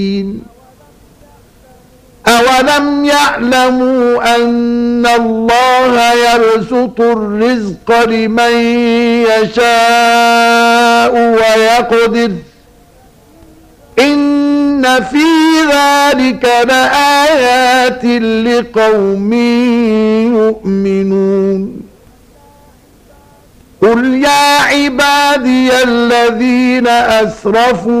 أولم يعلموا أن الله يبسط الرزق لمن يشاء ويقدر إن في ذلك لآيات لقوم يؤمنون قل يا عبادي الذين أسرفوا